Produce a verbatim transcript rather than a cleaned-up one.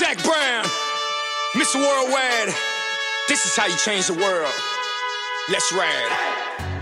Zach Brown, Mister Worldwide. This is how you change the world. Let's ride.